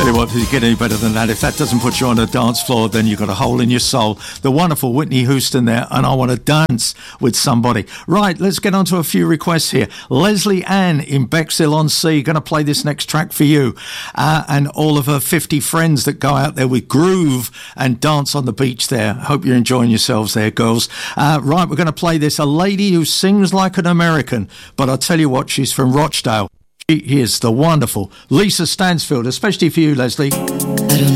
Tell you what, if you get any better than that, if that doesn't put you on a dance floor, then you've got a hole in your soul. The wonderful Whitney Houston there, and I Want to Dance with Somebody. Right, let's get on to a few requests here. Leslie Ann in Bexhill-on-Sea, going to play this next track for you. And all of her 50 friends that go out there with groove and dance on the beach there. Hope you're enjoying yourselves there, girls. Right, we're going to play this. A lady who sings like an American, but I'll tell you what, she's from Rochdale. She is the wonderful Lisa Stansfield, especially for you, Leslie. I don't